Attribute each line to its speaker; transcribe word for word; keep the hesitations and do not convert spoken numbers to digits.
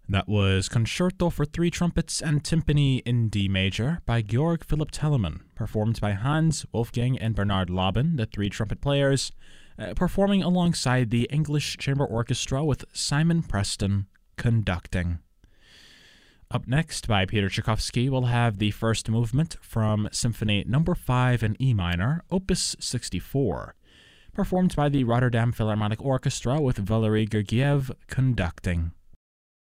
Speaker 1: That was Concerto for Three Trumpets and Timpani in D Major by Georg Philipp Telemann, performed by Hans, Wolfgang, and Bernard Laban, the three trumpet players, uh, performing alongside the English Chamber Orchestra with Simon Preston conducting. Up next, by Peter Tchaikovsky, we'll have the first movement from Symphony Number five in E minor, Opus sixty-four, performed by the Rotterdam Philharmonic Orchestra with Valery Gergiev conducting.